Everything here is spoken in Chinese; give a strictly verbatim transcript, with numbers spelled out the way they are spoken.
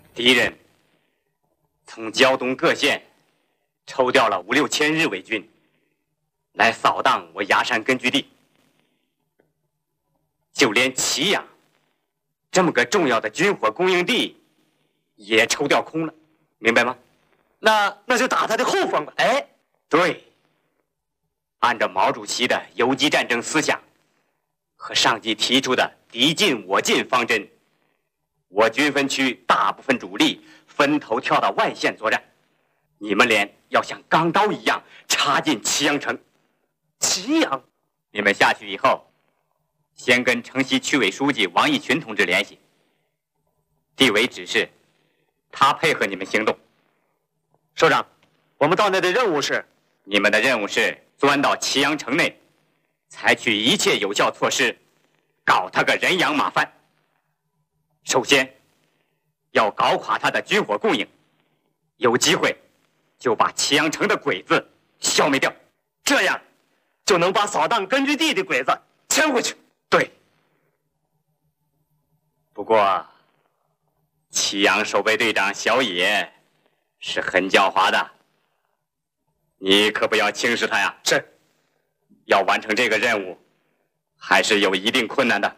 敌人从胶东各县抽调了五六千日伪军来扫荡我崖山根据地，就连祁阳这么个重要的军火供应地也抽调空了，明白吗？ 那那就打他的后方吧。 哎，对，按照毛主席的游击战争思想和上级提出的敌进我进方针，我军分区大部分主力分头跳到外线作战，你们连要像钢刀一样插进祁阳城。 祁阳， 你们下去以后，先跟城西区委书记王义群同志联系，地委指示他配合你们行动。 首长，我们到那的任务是？ 你们的任务是钻到祁阳城内，采取一切有效措施，搞他个人仰马翻。首先，要搞垮他的军火供应，有机会就把祁阳城的鬼子消灭掉， 这样就能把扫荡根据地的鬼子牵回去。 对。不过，祁阳守备队长小野是很狡猾的，你可不要轻视他呀。 是。 要完成这个任务，还是有一定困难的。